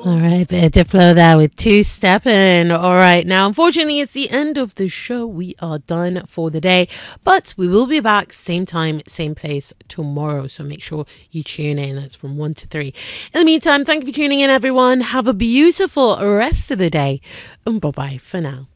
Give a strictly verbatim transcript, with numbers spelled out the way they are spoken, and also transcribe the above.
All right, bit to flow there with two stepping. All right, now unfortunately it's the end of the show. We are done for the day, but we will be back same time, same place tomorrow. So make sure you tune in. That's from one to three. In the meantime, thank you for tuning in, everyone. Have a beautiful rest of the day, and bye bye for now.